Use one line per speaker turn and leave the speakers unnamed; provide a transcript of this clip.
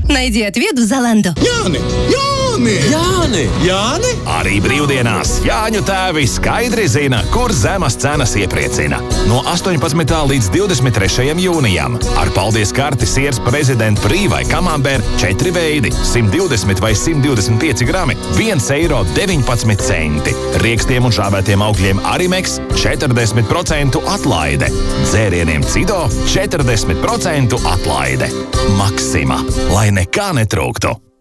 Найди ответ в Zalando.
Jāni!
Arī brīvdienās Jāņu tēvi skaidri zina, kur zemas cenas iepriecina. No 18. līdz 23. jūnijam. Ar paldies karti siers Prezident Prī vai Camembert 4 veidi, 120 vai 125 grami, 1,19 eiro. Riekstiem un žāvētiem augļiem Arimex 40% atlaide. Dzērieniem Cido 40% atlaide. Maxima, lai nekā netrūktu.